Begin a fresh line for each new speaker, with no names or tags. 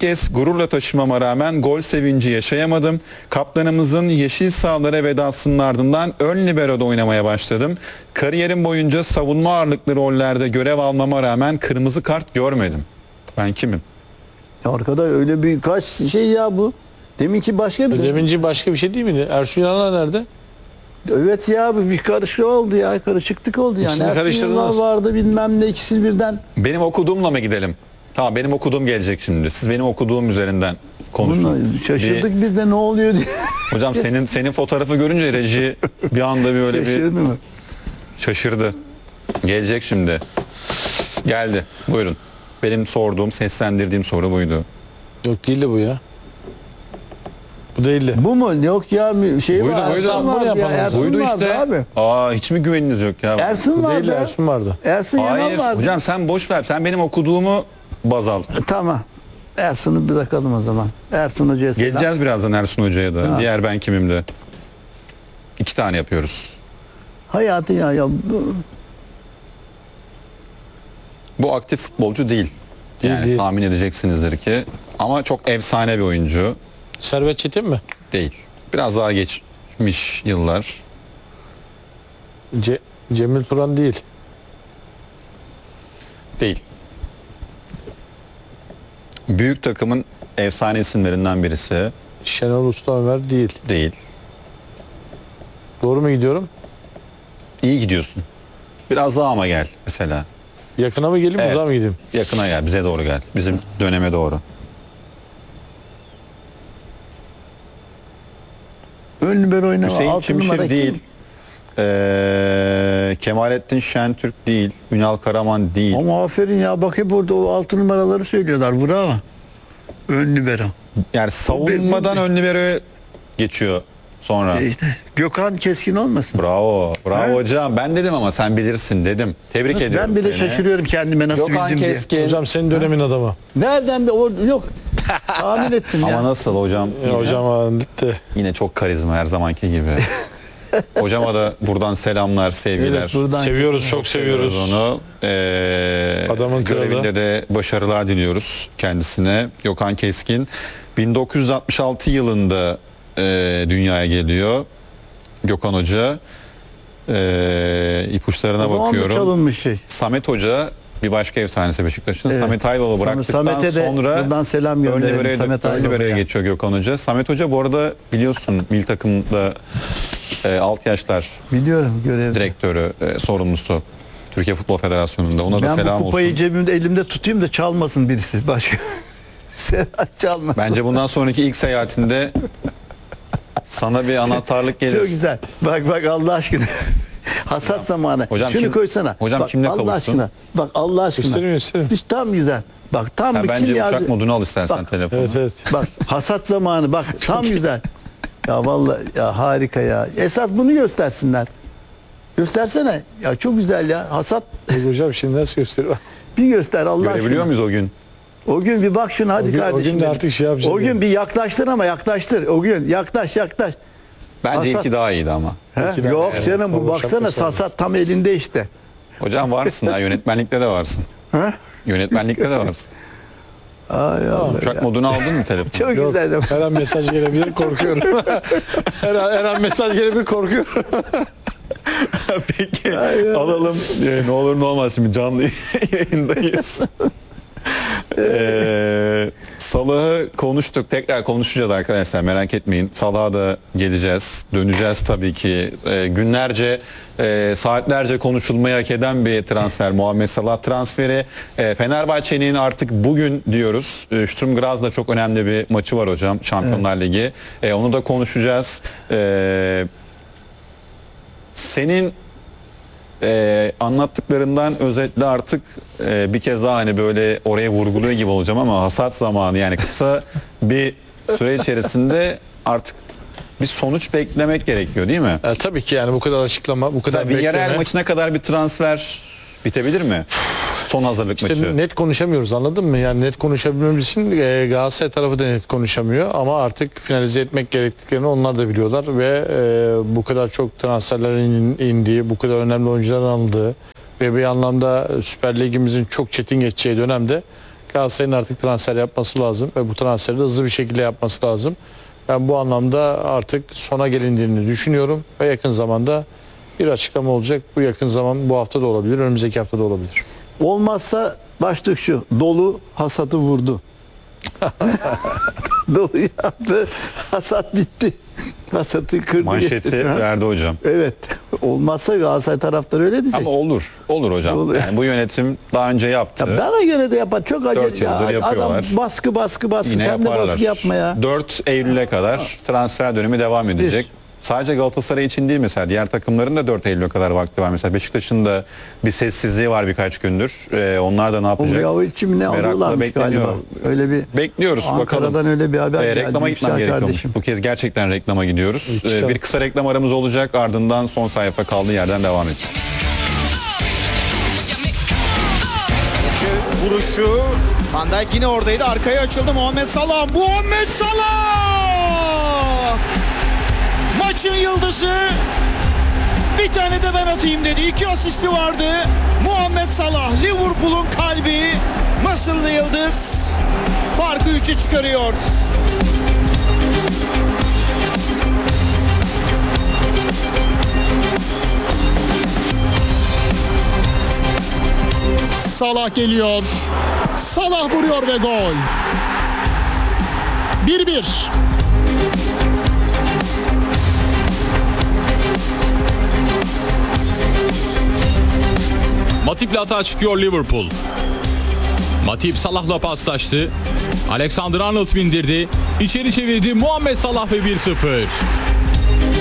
kez gururla taşımama rağmen gol sevinci yaşayamadım. Kaptanımızın yeşil sahalara vedasının ardından ön libero'da oynamaya başladım. Kariyerim boyunca savunma ağırlıklı rollerde görev almama rağmen kırmızı kart görmedim. Ben kimim?
Ya arkada öyle bir kaç şey ya bu. Deminki başka bir.
Deminci başka bir şey değil miydi? Ersun Yanal nerede?
Evet ya bir karışık oldu ya. Karışıklık oldu yani.
İkisini
Ersun
karıştırdınız.
Yanal vardı bilmem ne ikisi birden.
Benim okuduğumla mı gidelim? Tamam, benim okuduğum gelecek şimdi. Siz benim okuduğum üzerinden konuşun.
Bununla şaşırdık biz de ne oluyor diye.
Hocam senin fotoğrafı görünce reji bir anda böyle bir
Şaşırdı mı?
şaşırdı. Gelecek şimdi. Geldi. Buyurun. Benim sorduğum, seslendirdiğim soru buydu.
Yok değildi bu ya. Bu değildi.
Bu mu? Yok ya şey
Buydu,
var.
buydu.
Ersun
Bunu
vardı ya.
yapalım.
Ersun
Buydu
vardı
işte.
abi.
Hiç mi güveniniz yok ya?
Ersun
Bu değildi,
vardı.
Ersun vardı.
Ersun Yanal
Hayır.
vardı.
Hocam sen boş ver. Sen benim okuduğumu baz al.
Tamam. Ersun'u bırakalım o zaman. Ersun Hoca'ya selam.
Geleceğiz birazdan Ersun Hoca'ya da.
Ha.
Diğer ben kimim de. 2 tane yapıyoruz.
Hayatı ya.
Bu aktif futbolcu değil. Yani
Değil.
tahmin edeceksinizdir ki. Ama çok efsane bir oyuncu
Servet Çetin mi?
değil. Biraz daha geçmiş yıllar.
Cemil Turan değil.
Değil. Büyük takımın efsane isimlerinden birisi
Şenol Usta Ömer değil.
değil.
Doğru mu gidiyorum?
İyi gidiyorsun. Biraz daha ama gel mesela.
Yakına mı geleyim,
Evet.
uzağa mı gideyim?
Yakına gel, bize doğru gel. Bizim döneme doğru.
Ön libero oynama.
Hüseyin
altı numara
Çimşir
kim?
değil. Kemalettin Şentürk değil. Ünal Karaman değil.
Ama aferin ya bak hep orada o 6 numaraları söylüyorlar. Bravo. Ön libero.
Yani savunmadan ön libero'ya geçiyor sonra.
İşte Gökhan Keskin olmasın?
Bravo. Bravo
Evet.
hocam. Ben dedim ama sen bilirsin dedim. Tebrik ediyorum
Ben bile
seni.
şaşırıyorum kendime nasıl
Gökhan
bildim diye.
Keskin.
Hocam senin dönemin adamı.
Nereden bir yok. Tahmin ettim ya.
Ama nasıl hocam? Yine,
Hocam gitti.
yine çok karizma her zamanki gibi. Hocama da buradan selamlar, sevgiler.
Evet, buradan
Seviyoruz, çok seviyoruz.
Onu.
Adamın kralı.
Görevinde de başarılar diliyoruz kendisine. Gökhan Keskin 1966 yılında dünyaya geliyor Gökhan Hoca. İpuçlarına
o zaman da
bakıyorum.
çalınmış şey.
Samet Hoca bir başka efsanesi Beşiktaş'ın.
Evet.
Samet Aybab'ı bıraktıktan
Samet'e de
sonra
buradan selam gönderelim. Samet Aybab'a
libero'ya
ya.
geçiyor Gökhan Hoca. Samet Hoca bu arada biliyorsun milli takımda alt yaşlar
Biliyorum görevde.
direktörü, sorumlusu. Türkiye Futbol Federasyonu'nda. Ona da
Ben
selam
bu kupayı
olsun.
cebimde elimde tutayım da çalmasın birisi. Başka. Serhat çalmasın.
Bence bundan sonraki ilk seyahatinde sana bir anahtarlık gelir.
Çok güzel. Bak Allah aşkına. Hasat zamanı.
Hocam
Şunu
kim-
koysana.
hocam
bak,
kimle
Allah
kavuştun?
aşkına. Bak Allah aşkına.
Göstereyim.
Biz tam güzel. Bak tam
Sen
bir
bence
kim
uçak
yazdı?
modunu al istersen
Bak,
telefonu.
Evet.
Bak hasat zamanı bak tam güzel. Ya vallahi ya harika ya. Esas bunu göstersinler. Göstersene. Ya çok güzel ya. Hasat
Hocam şimdi nasıl gösteriyor?
bir göster Allah
Görebiliyor
aşkına.
muyuz o gün?
O gün bir bak şuna hadi
O gün- o
kardeşim.
gün de
benim.
artık şey yapacağız
O gün
yani.
bir yaklaştır ama yaklaştır. O gün yaklaş.
Bence
Hasat-
ilki daha iyiydi ama.
He?
Peki ben-
Yok
Evet,
canım bu
baba
baksana
şapkası var.
hasat tam elinde işte.
Hocam varsın ha, yönetmenlikte de varsın.
Ha?
Yönetmenlikte de varsın.
Ay Allah
Uçak
ya.
modunu aldın mı telefonu?
Çok
Yok,
güzel.
her an mesaj gelebilir, korkuyorum. her an mesaj gelebilir, korkuyorum.
Peki alalım. Ne olur ne olmaz, şimdi canlı yayındayız. Salah'ı konuştuk. Tekrar konuşacağız arkadaşlar, merak etmeyin. Salah'a da geleceğiz. Döneceğiz tabii ki. Günlerce, saatlerce konuşulmayı hak eden bir transfer. Muhammed Salah transferi. Fenerbahçe'nin artık bugün diyoruz. Sturm Graz'da çok önemli bir maçı var hocam. Şampiyonlar Ligi. Onu da konuşacağız. Senin anlattıklarından özetle artık bir kez daha hani böyle oraya vurguluyor gibi olacağım ama hasat zamanı, yani kısa bir süre içerisinde artık bir sonuç beklemek gerekiyor değil mi?
Tabii ki yani bu kadar açıklama, bu kadar
Bir yerel
bekleme.
maçına kadar bir transfer bitebilir mi? Son hazırlık
İşte
maçı.
net konuşamıyoruz, anladın mı? Yani net konuşabilmemiz için Galatasaray tarafı da net konuşamıyor ama artık finalize etmek gerektiklerini onlar da biliyorlar ve bu kadar çok transferlerin indiği, bu kadar önemli oyuncuların alındığı ve bir anlamda Süper Ligimizin çok çetin geçeceği dönemde Galatasaray'ın artık transfer yapması lazım ve bu transferi de hızlı bir şekilde yapması lazım. Ben bu anlamda artık sona gelindiğini düşünüyorum ve yakın zamanda bir açıklama olacak. Bu yakın zaman, bu hafta da olabilir, önümüzdeki hafta da olabilir.
Olmazsa başlık şu: dolu hasatı vurdu. Dolu yaptı, hasat bitti. Hasatı kırdı.
Manşeti
getirdi.
verdi hocam.
Evet. Olmazsa Galatasaray taraftarı öyle diyecek.
Ama olur. Olur hocam.
Olur.
Yani bu yönetim daha önce yaptı.
Ya bana göre de yapar. Çok
4
acele.
yıldır
Ya
yapıyorlar.
adam baskı.
Yine
Sen de
yaparlar.
baskı yapma ya.
4 Eylül'e kadar transfer dönemi devam edecek. Sadece Galatasaray için değil, mesela diğer takımların da 4 Eylül'e kadar vakti var. Mesela Beşiktaş'ın da bir sessizliği var birkaç gündür. Onlar da ne yapacak?
O için ne
Merakla
alıyorlarmış
bekleniyor.
galiba. Öyle bir
Bekliyoruz
Ankara'dan
bakalım.
öyle bir haber geldi.
Reklama gitmem
Yüksel
gerekiyormuş.
kardeşim.
Bu kez gerçekten reklama gidiyoruz.
çıkalım.
Bir kısa reklam aramız olacak. Ardından son sayfa kaldığı yerden devam edeceğiz.
Vuruşu. Van Dijk yine oradaydı. Arkaya açıldı Muhammed Salah. Muhammed Salah! Maçın yıldızı. Bir tane de ben atayım dedi. 2 asisti vardı. Muhammed Salah, Liverpool'un kalbi. Mısırlı yıldız. Farkı 3'e çıkarıyor. Salah geliyor. Salah vuruyor ve gol. 1-1.
Matip'le atağa çıkıyor Liverpool. Matip Salah'la paslaştı. Alexander-Arnold bindirdi. İçeri çevirdi Muhammed Salah ve 1-0.